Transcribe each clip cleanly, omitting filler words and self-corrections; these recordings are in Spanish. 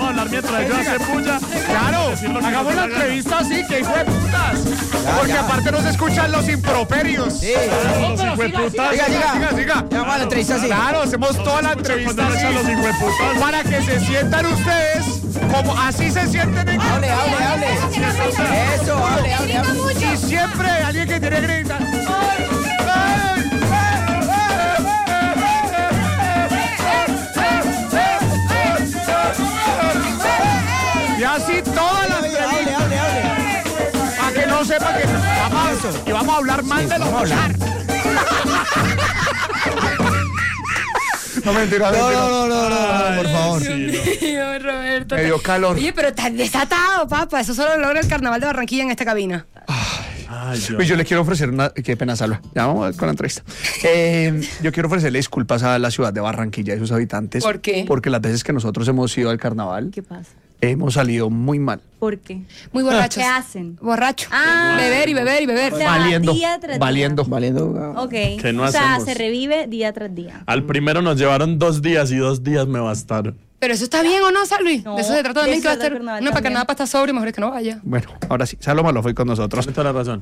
hablar mientras yo hace puya. Claro, hagamos la entrevista así, que hijo de putas. Porque aparte nos escuchan los improperios. Sí. Los hijueputas. Siga. Vamos a la entrevista así. Claro, hacemos toda la entrevista Cuando le echan los así. hijueputas. Para que se sientan ustedes como así se sienten en Hable. Eso, hable. Y siempre hay alguien que tiene que gritar. Y así toda la entrevista. Hable. Para que no sepa que vamos a hablar mal de los Bochar. No, mentira. No, por favor. Mío, Roberto. Me dio calor. Oye, pero estás desatado, papá. Eso solo lo logra el Carnaval de Barranquilla en esta cabina. Ay, Dios. Pues yo le quiero ofrecer una... Qué pena, Salva. Ya vamos con la entrevista. Yo quiero ofrecerle disculpas a la ciudad de Barranquilla y sus habitantes. ¿Por qué? Porque las veces que nosotros hemos ido al carnaval, ¿Qué pasa? hemos salido muy mal. ¿Por qué? Muy borrachos. ¿Qué hacen? Borracho. Ah. Beber y beber y beber. O sea, Valiendo. día tras día. Valiendo. Ok. ¿Qué no o sea, hacemos? se revive día tras día. Al primero nos llevaron 2 días y 2 días me bastaron. Pero eso está bien o no, San Luis. No, De eso se trata también, de que va a eso estar. trata el carnaval No, para que también. nada para estar sobrio, mejor es que no vaya. Bueno, ahora sí. Saloma lo fue con nosotros. Tiene toda la razón.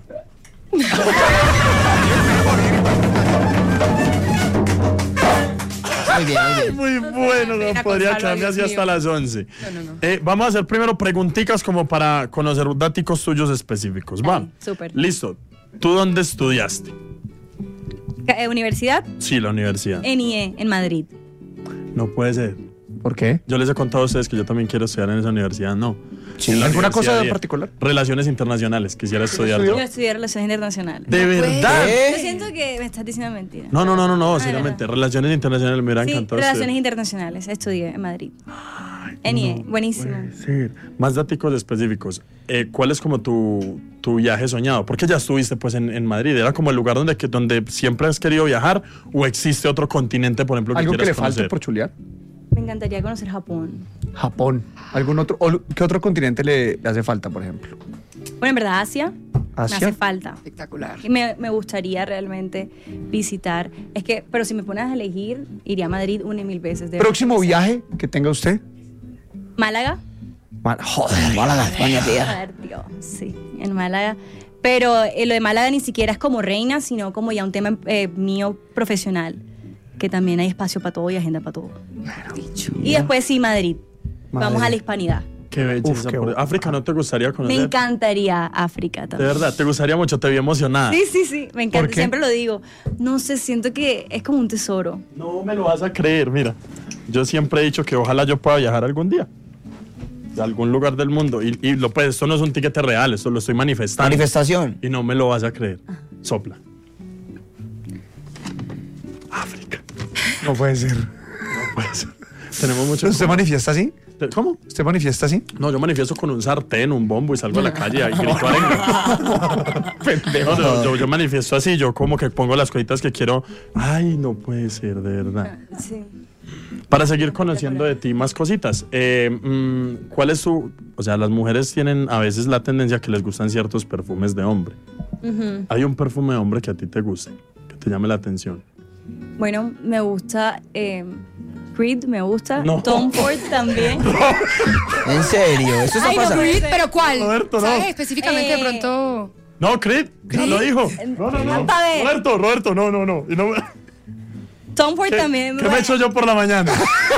Muy bien. Muy bueno, no pena podría con Salva, quedarme Dios así hasta mío. las 11. No. Vamos a hacer primero preguntitas como para conocer datos tuyos específicos. Va. Dale, súper. Listo. ¿Tú dónde estudiaste? ¿Universidad? Sí, la universidad. NIE, en Madrid. No puede ser. ¿Por qué? Yo les he contado a ustedes que yo también quiero estudiar en esa universidad. No. Sí, En la ¿alguna cosa Universidad en de particular? Relaciones internacionales. Quisiera estudiar. Yo estudié Relaciones Internacionales. ¿De verdad? Yo siento que me estás diciendo mentira. No, seriamente. Relaciones internacionales me hubiera Sí, encantado Relaciones estudiar. Internacionales. Estudié en Madrid. NIE, buenísimo. Sí. Más datos específicos. ¿Cuál es como tu viaje soñado? Porque ya estuviste pues en Madrid. ¿Era como el lugar donde siempre has querido viajar? ¿O existe otro continente, por ejemplo, que ¿Algo que quieras le falte conocer? por chulear? Me encantaría conocer Japón. Japón. ¿Algún otro? ¿Qué otro continente le hace falta, por ejemplo? Bueno, en verdad, Asia. ¿Asia? Me hace falta. Espectacular. Y me gustaría realmente visitar. Es que, pero si me pones a elegir, iría a Madrid 1,000 veces. De ¿Próximo viaje que tenga usted? Málaga. Joder, Málaga, España, tía. Joder, tío, sí, en Málaga. Pero lo de Málaga ni siquiera es como reina, sino como ya un tema mío profesional. Que también hay espacio para todo y agenda para todo. Y después sí, Madrid. Vamos a la hispanidad. Qué belleza. qué bueno. ¿África no te gustaría Me conocer? encantaría África De también. verdad, te gustaría mucho, te vi emocionada. Sí, me encanta. ¿Por qué? Siempre lo digo. No sé, siento que es como un tesoro. No me lo vas a creer, mira. Yo siempre he dicho que ojalá yo pueda viajar algún día. De algún lugar del mundo. Y pues, esto no es un tiquete real, esto lo estoy manifestando. Manifestación. Y no me lo vas a creer. Sopla. África. No puede ser. No puede ser. Tenemos mucho. ¿Usted manifiesta así? ¿Cómo? ¿Usted manifiesta así? No, yo manifiesto con un sartén, un bombo y salgo a la calle y grito arenga. Pendejo. No, yo manifiesto así, yo como que pongo las cositas que quiero. Ay, no puede ser, de verdad. Sí. Para seguir conociendo de ti más cositas, ¿cuál es su...? O sea, las mujeres tienen a veces la tendencia que les gustan ciertos perfumes de hombre. ¿Hay un perfume de hombre que a ti te guste, que te llame la atención? Bueno, me gusta Creed, me gusta. No. Tom Ford también. En serio, eso está Ay, no, pasando. Creed, pero ¿cuál? Roberto, no. ¿Sabes específicamente de pronto? No, Creed, ya lo dijo. No. A ver. Roberto, no. Y no Tom Ford también. ¿Qué me echo yo por la mañana?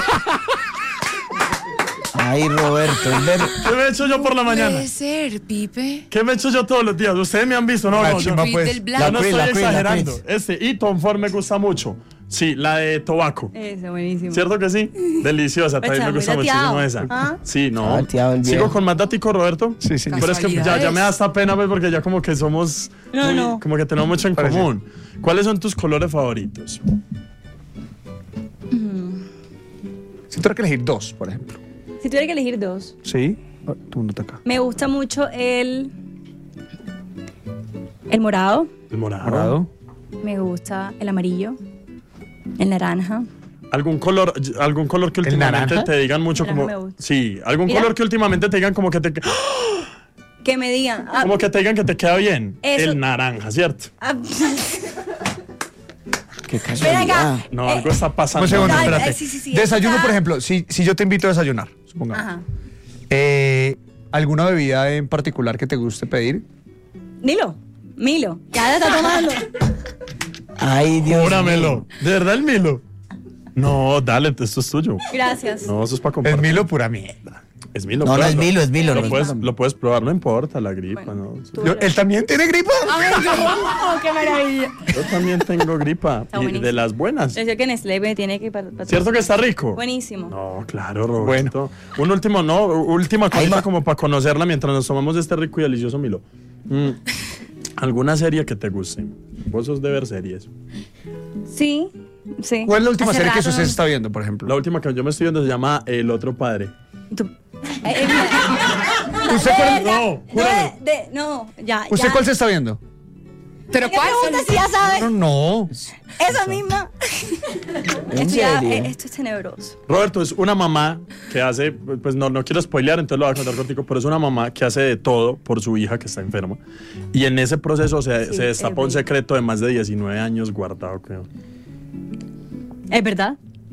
Ay, Roberto, es ver. ¿Qué me echo yo por la mañana? Puede ser, Pipe. ¿Qué me echo yo todos los días? Ustedes me han visto, no, La yo chimba, Creed pues. del yo blanco. no Creed, estoy la Creed, la exagerando. Y Tom Ford me gusta mucho. Sí, la de Tobacco. Ese, buenísimo. ¿Cierto que sí? Deliciosa, también me gusta muy dateado. muchísimo esa. ¿Ah? Sí, no. Dateado el ¿Sigo viejo. con más daticos, Roberto? Sí. Pero es que ya me da esta pena, pues, porque ya como que somos... No. Como que tenemos mucho en Parece. común. ¿Cuáles son tus colores favoritos? Si tuviera que elegir dos, por ejemplo. Si tuviera que elegir dos, Sí. Tú no te acá. me gusta mucho el morado, El morado. Morado. me gusta el amarillo, el naranja. ¿Algún color que ¿El últimamente naranja? te digan mucho Naranja como... me gusta. Sí, algún Mira. color que últimamente te digan como que te... Que me digan. Como que te digan que te queda bien. Eso. El naranja, ¿cierto? Qué Ven acá. casualidad. No, algo está pasando. Un segundo, Ay, espérate. sí, Desayuno, está- por ejemplo, si yo te invito a desayunar, supongamos. Ajá. ¿Alguna bebida en particular que te guste pedir? Milo. Ya la está tomando. Ay, Dios mío. Júramelo. ¿De verdad el Milo? No, dale, esto es tuyo. Gracias. No, eso es para Es compartir. Milo pura mierda. Es Milo. No, no es pruébalo. Milo, es Milo. Lo puedes probar, no importa la gripa, Bueno, ¿no? tú- ¿Él también tiene gripa? Ay, no, qué maravilla. Yo también tengo gripa. Está Y buenísimo. de las buenas. Es que Nestlé me tiene que... ¿Cierto que está rico? Buenísimo. No, claro, Roberto. Un última cosita como para conocerla mientras nos tomamos este rico y delicioso Milo. ¿Alguna serie que te guste? Vos sos de ver series. Sí. ¿Cuál es la última Hace serie que rato usted no- está viendo, por ejemplo? La última que yo me estoy viendo se llama El Otro Padre. Tú- ¿Usted cuál, No, júrame. No, ya. ¿Usted ya. cuál se está viendo? ¿Pero ¿Qué cuál? pregunta si ya sabes? No. Esa misma. ¿En Esto, ya, serio? esto es tenebroso. Roberto, es una mamá que hace, pues no quiero spoilear, entonces lo voy a contar contigo, pero es una mamá que hace de todo por su hija que está enferma. Y en ese proceso se Sí, destapa es un secreto de más de 19 años guardado, creo. ¿Es verdad?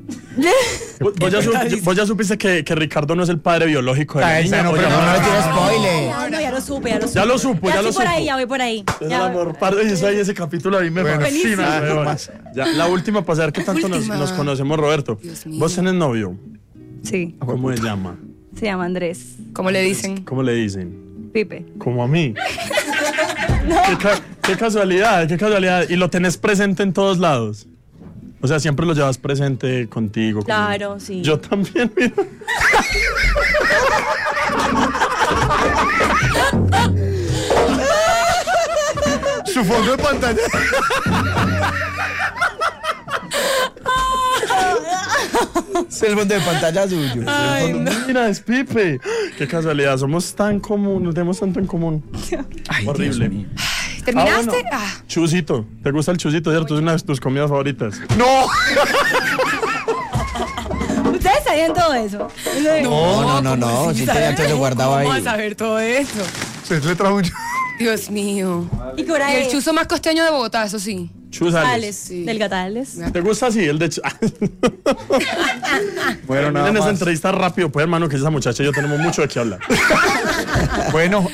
¿Vos ya supiste que Ricardo no es el padre biológico de la Ay, niña? no, ¿O pero ya No, no? no tiene spoiler. Ya lo supe. Ya lo supo, ya lo estoy por ahí, supo. ya voy por ahí. Es el Ya voy. amor padre y eso ahí, ese capítulo a mí me Bueno, fascina. buenísimo. weón. Ya, la última para saber qué tanto nos conocemos, Roberto. Dios mío. ¿Vos tenés novio? Sí, ¿Cómo se llama? se llama Andrés. ¿Cómo le dicen? ¿Cómo le dicen? Pipe. Como a mí. Qué casualidad, qué casualidad. Y lo tenés presente en todos lados. O sea, siempre lo llevas presente contigo. Claro, sí. Yo también, mira. Su fondo de pantalla. Es el fondo de pantalla suyo. Mira, es Pipe. Qué casualidad, somos tan común, nos tenemos tanto en común. Ay, Horrible. Dios mío. ¿Terminaste? bueno. Chusito, ¿te gusta el chusito, cierto? Es una de tus comidas favoritas. No. ¿Ustedes sabían todo eso? No. Si tenía todo lo guardado ¿Cómo ahí. vas a saber todo eso? Usted le trajo un... Dios mío. ¿Y qué hora Y el es? chuzo más costeño de Bogotá, eso sí. Chusales. Gatales, Sí. del Gatales. ¿Te gusta así, el de Bueno, nada Miren esa más. entrevista rápido, pues hermano, que esa muchacha y yo tenemos mucho de qué hablar. Bueno,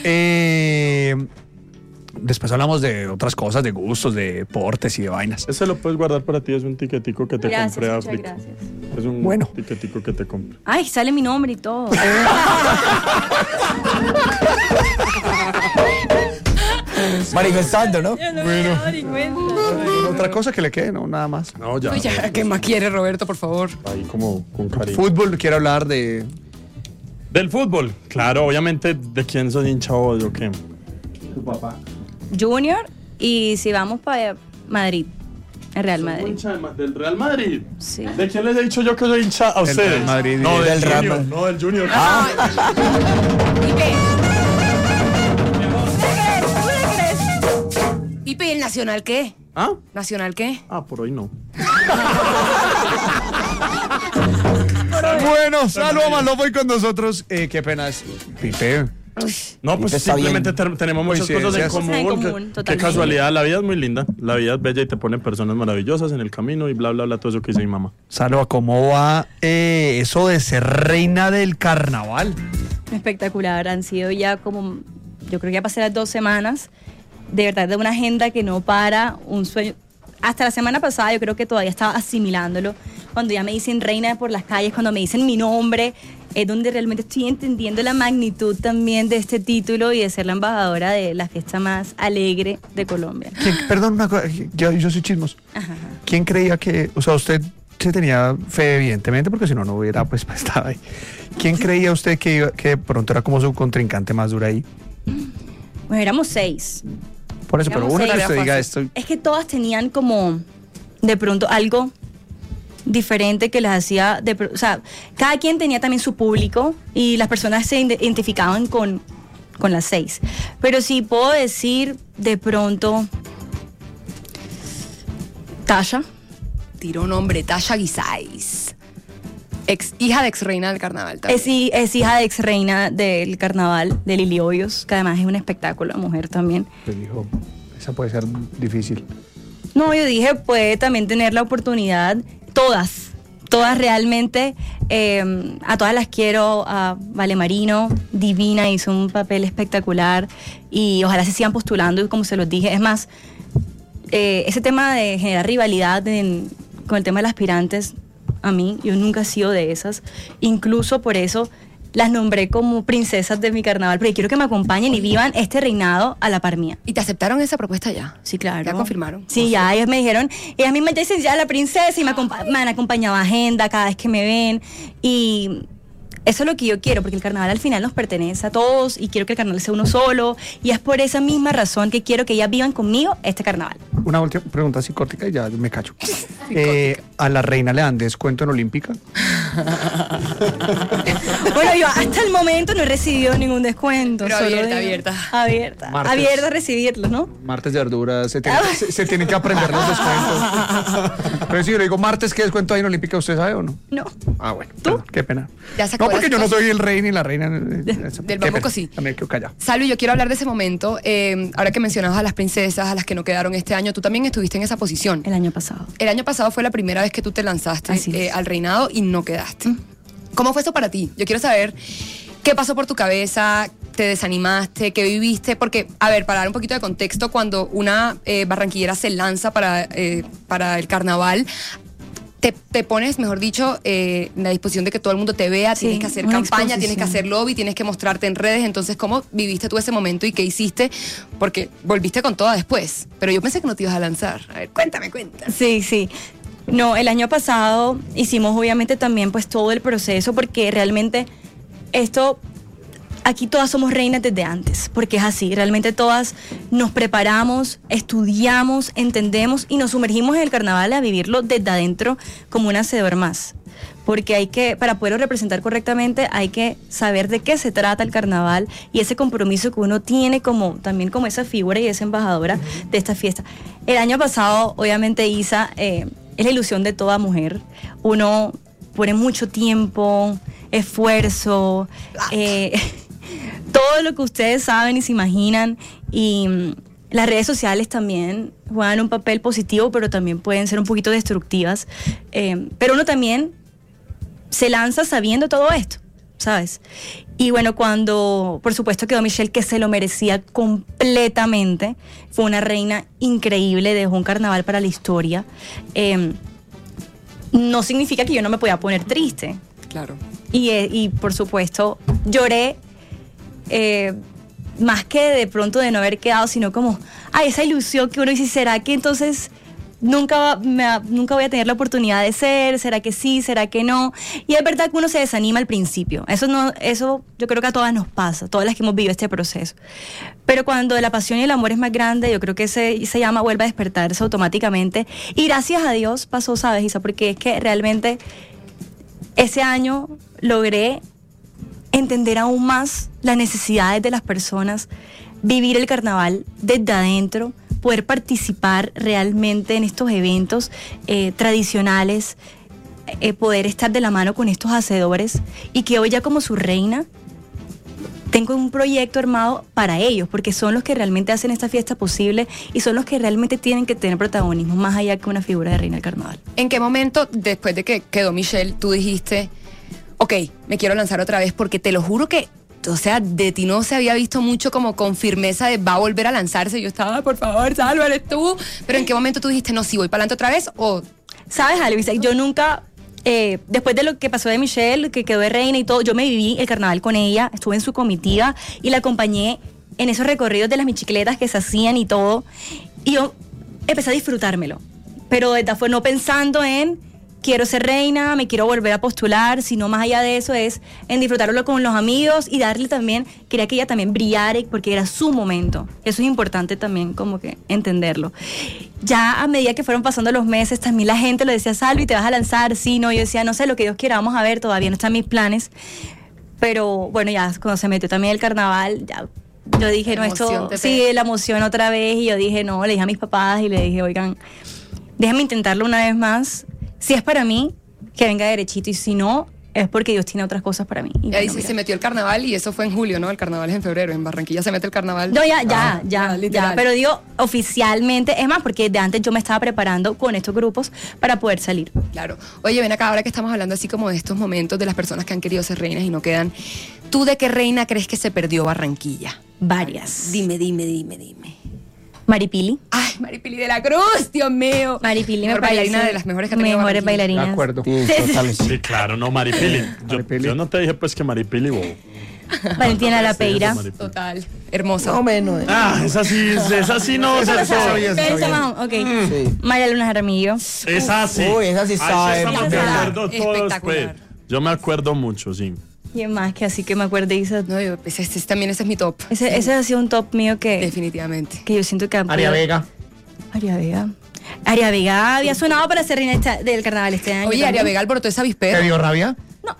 después hablamos de otras cosas, de gustos, de deportes y de vainas. Ese lo puedes guardar para ti, es un tiquetico que te Gracias, compré a muchas África. gracias. Es un Bueno. tiquetico que te compré. Ay, sale mi nombre y todo. Manifestando, ¿no? Bueno. Otra cosa que le quede, no, nada más. No, ya. Pues ya, ¿qué más quiere Roberto, por favor? Ahí como con cariño. Fútbol, quiero hablar de... Del fútbol, claro, obviamente, ¿de quién sos hincha vos o qué? Junior y si vamos para Madrid, el Real ¿Sos Madrid. hincha del Real Madrid? Sí. ¿De quién les he dicho yo que soy hincha a ustedes? Real Madrid y No, del del Real Junior, Madrid. no, del Junior. ¿Y el Nacional qué? ¿Ah? ¿Nacional qué? Ah, por hoy no. Bueno, Salva Malo fue con nosotros. Qué pena es Pipe. No, pues Pipe está simplemente tenemos muchas cosas en Coincidencias. común. Cosas en qué- común, qué totalmente. casualidad, la vida es muy linda. La vida es bella y te pone personas maravillosas en el camino y bla, bla, bla, todo eso que dice mi mamá. Salva, ¿cómo va eso de ser reina del carnaval? Espectacular, han sido ya como, yo creo que ya pasé las 2 semanas, de verdad, de una agenda que no para, un sueño. Hasta la semana pasada yo creo que todavía estaba asimilándolo. Cuando ya me dicen reina por las calles, cuando me dicen mi nombre, es donde realmente estoy entendiendo la magnitud también de este título y de ser la embajadora de la fiesta más alegre de Colombia. Perdón, una cosa, yo soy chismos. Ajá. ¿Quién creía que, o sea, usted se tenía fe, evidentemente, porque si no, no hubiera pues estado ahí? ¿Quién creía usted que de pronto era como su contrincante más dura ahí? Bueno, éramos 6. Por eso, pero Digamos, una que sería usted diga fácil. esto. Es que todas tenían como de pronto algo diferente que las hacía, o sea, cada quien tenía también su público y las personas se identificaban con las 6. Pero sí puedo decir de pronto Tasha. Tiró nombre, Tasha Guisáis. Hija de ex reina del carnaval también. Es hija de ex reina del carnaval de Lili Hoyos, que además es un espectáculo, mujer también. Pues dijo, esa puede ser difícil. No, yo dije, puede también tener la oportunidad, Todas realmente, a todas las quiero. A Vale Marino, divina, hizo un papel espectacular y ojalá se sigan postulando, y como se los dije, es más, ese tema de generar rivalidad con el tema de las aspirantes, a mí, yo nunca he sido de esas, incluso por eso las nombré como princesas de mi carnaval, porque quiero que me acompañen y vivan este reinado a la par mía. ¿Y te aceptaron esa propuesta ya? Sí, claro. ¿Ya confirmaron? Sí, ya, ellos me dijeron, ellas mismas ya dicen ya la princesa y me han acompañado a agenda cada vez que me ven, y eso es lo que yo quiero, porque el carnaval al final nos pertenece a todos y quiero que el carnaval sea uno solo, y es por esa misma razón que quiero que ellas vivan conmigo este carnaval. Una última pregunta psicótica y ya me cacho. ¿A la reina le dan descuento en Olímpica? Bueno, yo hasta el momento no he recibido ningún descuento. Pero solo abierta. Martes. Abierta a recibirlos, ¿no? Martes de verduras, se tienen que aprender los descuentos. Pero si yo le digo martes, ¿qué descuento hay en Olímpica? ¿Usted sabe o no? No. Ah, bueno. ¿Tú? Perdón, qué pena. Ya sacó No, porque las yo no cosas. soy el rey ni la reina. Del bambuco sí. También quedo callado. Salvi, yo quiero hablar de ese momento. Ahora que mencionabas a las princesas, a las que no quedaron este año, tú también estuviste en esa posición. El año pasado. El año pasado fue la primera vez que tú te lanzaste Así es. al reinado y no quedaste. ¿Cómo fue eso para ti? Yo quiero saber qué pasó por tu cabeza, te desanimaste, qué viviste, porque, a ver, para dar un poquito de contexto, cuando una barranquillera se lanza para el carnaval, te pones, mejor dicho, en la disposición de que todo el mundo te vea, Sí, tienes que hacer una campaña, tienes que exposición. hacer lobby, tienes que mostrarte en redes. Entonces, ¿cómo viviste tú ese momento y qué hiciste? Porque volviste con toda después, pero yo pensé que no te ibas a lanzar. A ver, cuéntame. Sí, sí. No, el año pasado hicimos obviamente también pues todo el proceso, porque realmente aquí todas somos reinas desde antes, porque es así, realmente todas nos preparamos, estudiamos, entendemos y nos sumergimos en el carnaval a vivirlo desde adentro como un hacedor más. Porque para poderlo representar correctamente, hay que saber de qué se trata el carnaval y ese compromiso que uno tiene también como esa figura y esa embajadora de esta fiesta. El año pasado, obviamente, Isa, es la ilusión de toda mujer. Uno pone mucho tiempo, esfuerzo, todo lo que ustedes saben y se imaginan, y las redes sociales también juegan un papel positivo, pero también pueden ser un poquito destructivas. Pero uno también se lanza sabiendo todo esto, ¿sabes? Y bueno, cuando por supuesto quedó Michelle, que se lo merecía completamente, fue una reina increíble, dejó un carnaval para la historia. No significa que yo no me podía poner triste. Claro. Y por supuesto lloré, más que de pronto de no haber quedado, sino como, esa ilusión que uno dice, ¿será que entonces nunca voy a tener la oportunidad de ser? ¿Será que sí? ¿Será que no? Y es verdad que uno se desanima al principio. Eso yo creo que a todas nos pasa, todas las que hemos vivido este proceso. Pero cuando la pasión y el amor es más grande, yo creo que se llama vuelve a despertarse automáticamente. Y gracias a Dios pasó, ¿sabes, Isa? Porque es que realmente ese año logré entender aún más las necesidades de las personas, vivir el carnaval desde adentro, poder participar realmente en estos eventos tradicionales, poder estar de la mano con estos hacedores, y que hoy ya como su reina tengo un proyecto armado para ellos, porque son los que realmente hacen esta fiesta posible y son los que realmente tienen que tener protagonismo más allá que una figura de reina del carnaval. ¿En qué momento, después de que quedó Michelle, tú dijiste, ok, me quiero lanzar otra vez? Porque te lo juro que, o sea, de ti no se había visto mucho como con firmeza de va a volver a lanzarse. Yo estaba, por favor, Salva, eres tú. Pero ¿en qué momento tú dijiste, no, sí, voy para adelante otra vez? O... ¿Sabes, Alvisa? Yo nunca, después de lo que pasó de Michelle, que quedó de reina y todo, yo me viví el carnaval con ella, estuve en su comitiva y la acompañé en esos recorridos de las bicicletas que se hacían y todo. Y yo empecé a disfrutármelo. Pero fue no pensando en quiero ser reina, me quiero volver a postular, sino más allá de eso es en disfrutarlo con los amigos y darle también, quería que ella también brillara porque era su momento. Eso es importante también como que entenderlo. Ya a medida que fueron pasando los meses, también la gente lo decía, Salvi, ¿te vas a lanzar? Sí, no, yo decía, no sé, lo que Dios quiera, vamos a ver, todavía no están mis planes. Pero bueno, ya cuando se metió también el carnaval, ya yo dije, no, esto, sí, la emoción otra vez, y yo dije, no, le dije a mis papás y le dije, oigan, déjenme intentarlo una vez más. Si es para mí, que venga derechito, y si no, es porque Dios tiene otras cosas para mí. Y Ya bueno, dice, mira. se metió el carnaval y eso fue en julio, ¿no? El carnaval es en febrero. En Barranquilla se mete el carnaval. No, ya, literal. pero digo oficialmente, es más, porque de antes yo me estaba preparando con estos grupos para poder salir. Claro. Oye, ven acá, ahora que estamos hablando así como de estos momentos de las personas que han querido ser reinas y no quedan. ¿Tú de qué reina crees que se perdió Barranquilla? Varias. Dime. Maripili. Ay, Maripili de la Cruz, Dios mío. Maripili me Mejor parece bailarina de las mejores que ha tenido mejores Barranquilla. De bailarinas. acuerdo. Sí, total. Sí, claro, no, Maripili. Maripili. Yo no te dije pues que Maripili, bobo. Valentina Lapeira. Maripili. Total, hermosa. Más o menos. Ah, esa sí no. Esa Esa sí sabía. Belsa Mahón, ok. Sí. María Luna Jaramillo. Esa sí. Uy, esa sí sabe. estamos de Esa acuerdo todos, pues. espectacular. Yo me acuerdo mucho, sí. Y más que así que me acuerdo, Isa. No, también ese es mi top. Ese ha sido un top mío que Definitivamente. yo siento que... Aria Vega. Aria Vega. Aria Vega había sonado para ser reina del carnaval este año. Oye, Aria también. Vega alborotó esa ¿Te avispero. dio rabia?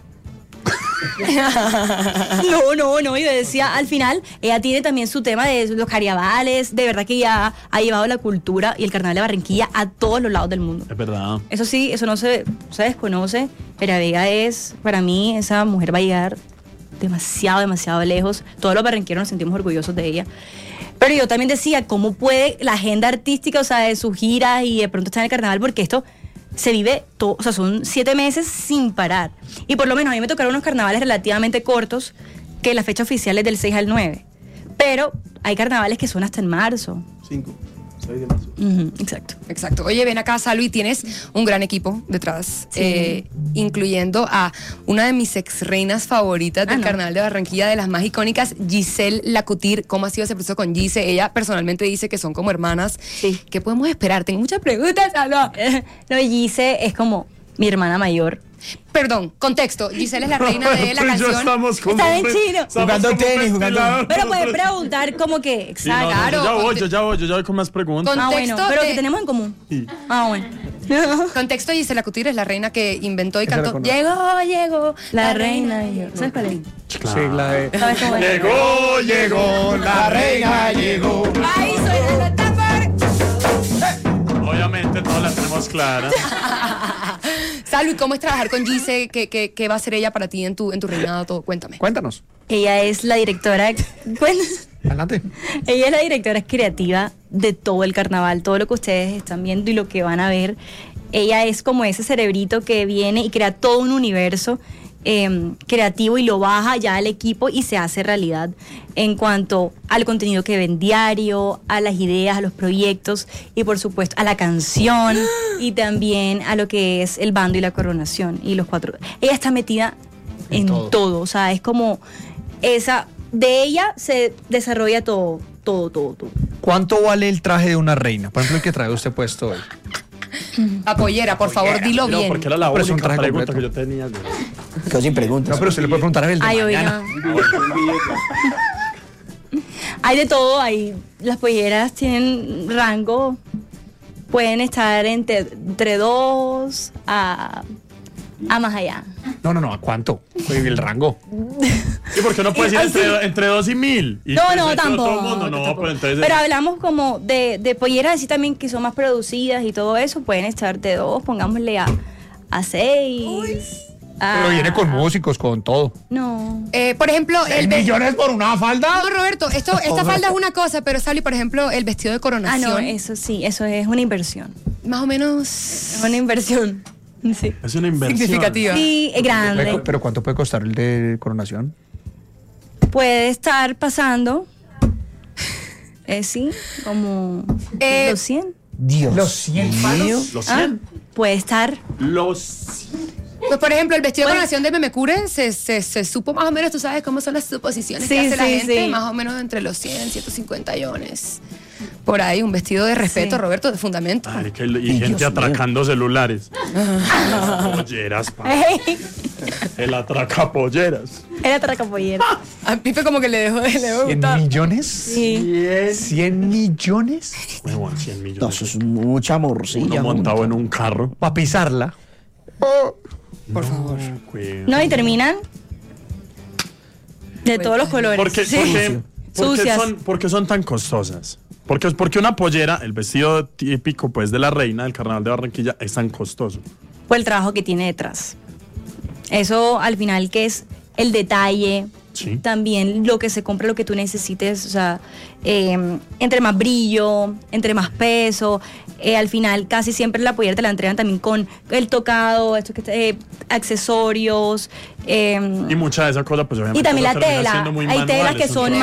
No, yo decía, al final, ella tiene también su tema de los carnavales, de verdad que ella ha llevado la cultura y el carnaval de Barranquilla a todos los lados del mundo. Es verdad. Eso sí, eso no se desconoce. Aria Vega es, para mí, esa mujer va a llegar demasiado lejos. Todos los barranqueros nos sentimos orgullosos de ella. Pero yo también decía, ¿cómo puede la agenda artística, o sea, de sus giras y de pronto estar en el carnaval? Porque esto se vive todo, o sea, son 7 meses sin parar. Y por lo menos a mí me tocaron unos carnavales relativamente cortos, que la fecha oficial es del 6 al 9. Pero hay carnavales que son hasta en marzo. 5, 6 de marzo. Exacto. Exacto. Oye, ven acá, Salvi, tienes un gran equipo detrás, Sí. incluyendo a una de mis ex reinas favoritas del no. Carnaval de Barranquilla, de las más icónicas, Giselle Lacutir. ¿Cómo ha sido ese proceso con Gise? Ella personalmente dice que son como hermanas. Sí. ¿Qué podemos esperar? Tengo muchas preguntas, Salva. No, Gise es como mi hermana mayor. Perdón, contexto. Giselle es la reina de la Tú y yo canción. estamos como Está en pe- chino. estamos Jugando como tenis, jugando- ventilador. Pero puedes preguntar como que, Sí, no, exacto. no, Claro, yo ya voy con más preguntas. Con- Ah, bueno, Contexto pero de- que tenemos en común. Sí. Ah, bueno. Contexto, Giselle Lacutir es la reina que inventó y Esa la cantó. conozco. Llegó. La reina y yo. ¿Sabes cuál es? Sí, la de... ¿Sabes cómo es? Llegó, la reina llegó. Ay, soy de la Tapar. Obviamente todas las tenemos claras. Salvi, ¿cómo es trabajar con Gise? ¿Qué va a hacer ella para ti en tu reinado? Todo? Cuéntame. Cuéntanos. Ella es la directora. Bueno, Adelante. ella es la directora creativa de todo el carnaval, todo lo que ustedes están viendo y lo que van a ver. Ella es como ese cerebrito que viene y crea todo un universo creativo y lo baja ya al equipo y se hace realidad en cuanto al contenido que ven diario, a las ideas, a los proyectos y por supuesto a la canción y también a lo que es el bando y la coronación y los 4. Ella está metida en todo, o sea, es como esa, de ella se desarrolla todo. ¿Cuánto vale el traje de una reina? Por ejemplo, el que trae usted puesto hoy. Apoyera, por favor, dilo No, bien. porque era la Pero es un única traje pregunta completo. que yo tenía. güey. Quedó sin preguntas. No, pero usted le puede preguntar a él de Ay, mañana. oiga. Hay de todo, hay las polleras tienen rango, pueden estar entre 2 a más allá. No, ¿a cuánto? El rango. ¿Y por qué no puedes ir Ay, sí. entre 2 y 1000? Y No, pues, no, entre todo tampoco. el mundo, no, pero entonces. Pero hablamos como de polleras así también que son más producidas y todo eso, pueden estar de 2, pongámosle a 6. Pero viene con músicos, con todo. No. Por ejemplo, el ¿Millones por una falda? No, Roberto, esta falda es una cosa, pero Salvi, por ejemplo, el vestido de Ah, coronación, no, eso sí, eso es una inversión. más o menos Es una inversión. Sí. Es una inversión. significativa. Sí, es grande. ¿Pero cuánto puede costar el de coronación? Puede estar pasando, sí, como los 100. Dios. Los 100 mío. Los Ah, 100. puede estar. Los. Pues, por ejemplo, el vestido de Bueno. coronación de Memecure se supo más o menos, tú sabes cómo son las suposiciones Sí, que hace la sí, gente, sí. más o menos entre los 100, 150 millones. Por ahí, un vestido de respeto, Sí. Roberto, de fundamento. Ay, y gente atracando celulares. Polleras, pa. El atracapolleras. Era tracapollera. A Pipe como que le dejó de ¿100 gustar. millones? Sí. ¿100 millones? Huevón, 100 No, millones. eso es mucha morcilla. Uno montado en un carro. Para pisarla. Por favor. No, y terminan de todos los colores. Porque Sucias. porque son tan costosas. Porque una pollera, el vestido típico pues de la reina del carnaval de Barranquilla, es tan costoso. Por el trabajo que tiene detrás. Eso al final que es el detalle, Sí. también lo que se compra, lo que tú necesites, o sea, entre más brillo, entre más peso, al final casi siempre la pollera te la entregan también con el tocado, accesorios. Y mucha de esa cosa, pues obviamente Y también eso la termina tela, siendo muy hay manual, telas que eso es son